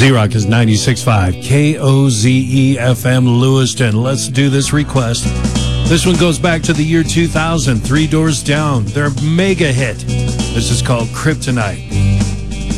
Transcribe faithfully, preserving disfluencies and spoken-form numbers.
Z-Rock is ninety-six point five, K O Z E F M Lewiston. Let's do this request. This one goes back to the year two thousand, Three Doors Down, their mega hit. This is called Kryptonite.